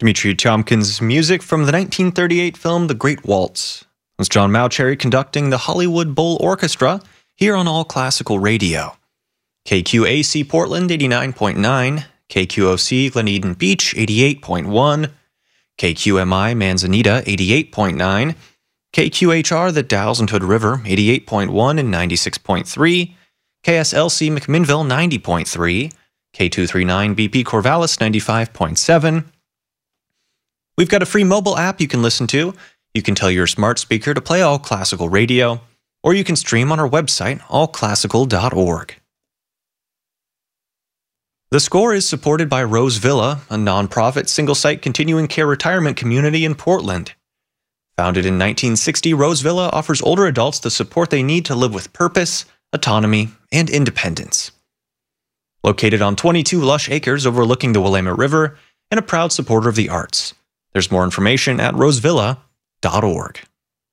Dmitri Tiomkin's music from the 1938 film The Great Waltz. It was John Maucherry conducting the Hollywood Bowl Orchestra here on All Classical Radio. KQAC Portland 89.9, KQOC Glen Beach 88.1, KQMI Manzanita 88.9, KQHR The Dalles and Hood River 88.1 and 96.3, KSLC McMinnville 90.3, K239 BP Corvallis 95.7. We've got a free mobile app you can listen to. You can tell your smart speaker to play All Classical Radio, or you can stream on our website, allclassical.org. The Score is supported by Rose Villa, a nonprofit single-site continuing care retirement community in Portland. Founded in 1960, Rose Villa offers older adults the support they need to live with purpose, autonomy, and independence. Located on 22 lush acres overlooking the Willamette River and a proud supporter of the arts. There's more information at rosevilla.org.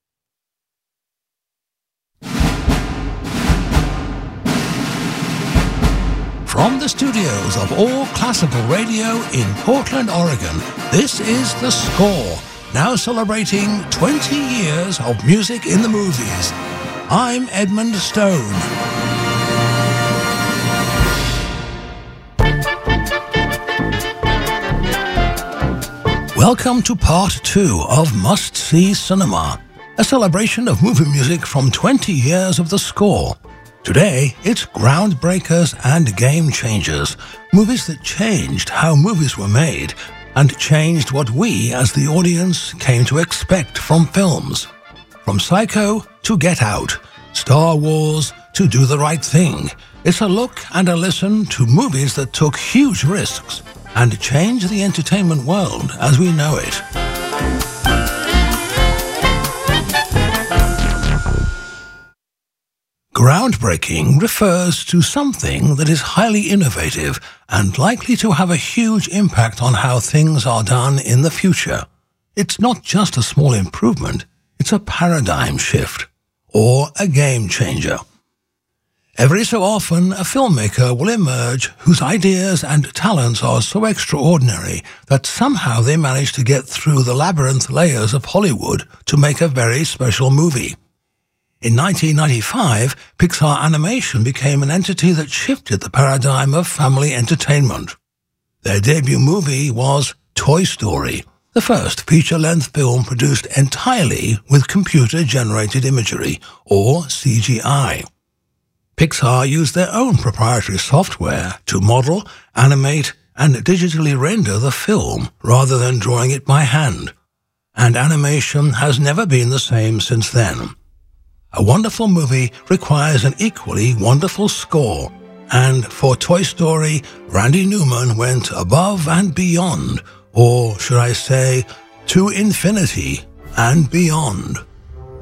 From the studios of All Classical Radio in Portland, Oregon, this is The Score, now celebrating 20 years of music in the movies. I'm Edmund Stone. Welcome to Part 2 of Must See Cinema, a celebration of movie music from 20 years of The Score. Today, it's groundbreakers and game changers, movies that changed how movies were made and changed what we as the audience came to expect from films. From Psycho to Get Out, Star Wars to Do the Right Thing, it's a look and a listen to movies that took huge risks and changed the entertainment world as we know it. Groundbreaking refers to something that is highly innovative and likely to have a huge impact on how things are done in the future. It's not just a small improvement, it's a paradigm shift, or a game changer. Every so often, a filmmaker will emerge whose ideas and talents are so extraordinary that somehow they manage to get through the labyrinth layers of Hollywood to make a very special movie. In 1995, Pixar Animation became an entity that shifted the paradigm of family entertainment. Their debut movie was Toy Story, the first feature-length film produced entirely with computer-generated imagery, or CGI. Pixar used their own proprietary software to model, animate, and digitally render the film rather than drawing it by hand. And animation has never been the same since then. A wonderful movie requires an equally wonderful score, and for Toy Story, Randy Newman went above and beyond, or should I say, to infinity and beyond.